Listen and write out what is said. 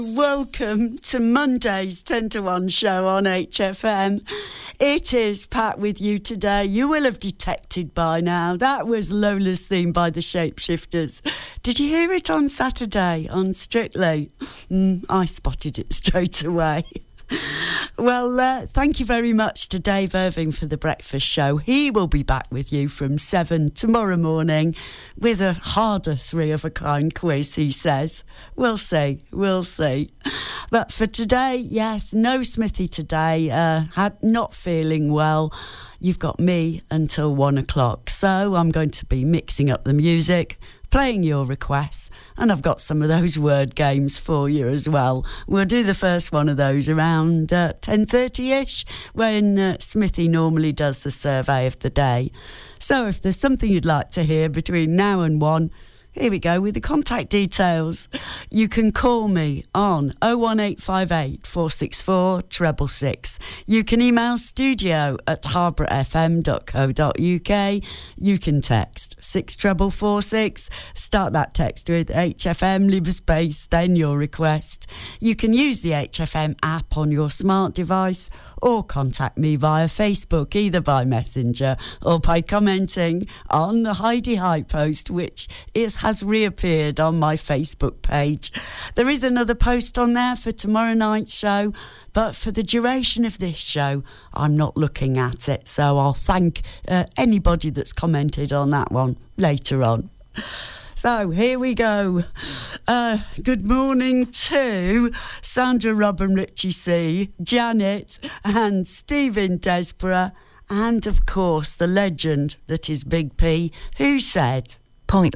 Welcome to Monday's 10 to 1 show on HFM. It is Pat with you today. You will have detected by now that was Lola's theme by the Shapeshifters. Did you hear it on Saturday on Strictly? I spotted it straight away. Well, thank you very much to Dave Irving for the breakfast show. He will be back with you from 7 tomorrow morning with a harder three-of-a-kind quiz, he says. We'll see. But for today, yes, no Smithy today. Not feeling well. You've got me until 1 o'clock. So I'm going to be mixing up the music, playing your requests, and I've got some of those word games for you as well. We'll do the first one of those around 10:30ish when Smithy normally does the survey of the day. So if there's something you'd like to hear between now and 1, here we go with the contact details. You can call me on 01858 464 666. You can email studio@harbourfm.co.uk. You can text 64446. Start that text with HFM, leave a space, then your request. You can use the HFM app on your smart device or contact me via Facebook, either by Messenger or by commenting on the Heidi High post, which has reappeared on my Facebook page. There is another post on there for tomorrow night's show, but for the duration of this show, I'm not looking at it, so I'll thank anybody that's commented on that one later on. So here we go. Good morning to Sandra, Rob and Richie C, Janet and Stephen Desborough, and of course the legend that is Big P, who said, Point